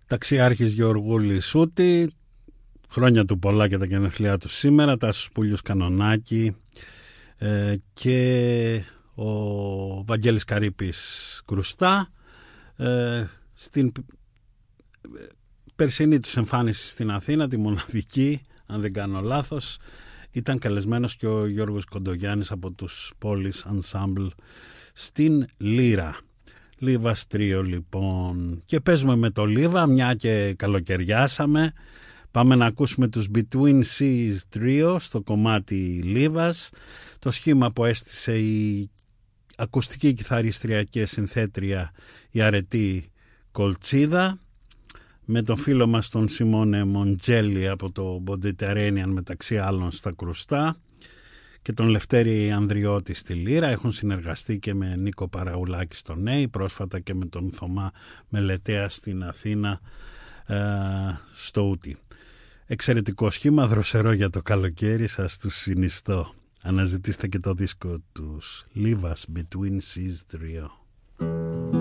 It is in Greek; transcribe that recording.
Ταξιάρχης Γεωργούλης Σούτη, χρόνια του πολλά και τα γενεθλιά του σήμερα. Τάσος Πούλιος Κανονάκη και ο Βαγγέλης Καρύπης Κρουστά. Στην περσινή τους εμφάνιση στην Αθήνα, τη μοναδική, αν δεν κάνω λάθος, ήταν καλεσμένος και ο Γιώργος Κοντογιάννης από τους Πόλεις Ensemble στην Λύρα. Λίβας τρίο λοιπόν. Και παίζουμε με το Λίβα, μια και καλοκαιριάσαμε. Πάμε να ακούσουμε τους Between Seas Trio στο κομμάτι Λίβας. Το σχήμα που έστησε η ακουστική κιθαρίστρια και συνθέτρια η αρετή Κολτσίδα, με τον φίλο μας τον Σιμώνε Μοντζέλη από το Mediterranean μεταξύ άλλων στα κρουστά και τον Λευτέρη Ανδριώτη στη Λύρα. Έχουν συνεργαστεί και με Νίκο Παραουλάκη στο ΝΕΙ, πρόσφατα και με τον Θωμά Μελετέα στην Αθήνα στο Ούτι. Εξαιρετικό σχήμα, δροσερό για το καλοκαίρι, σας τους συνιστώ. Αναζητήστε και το δίσκο τους Λίβας Between Seas Trio.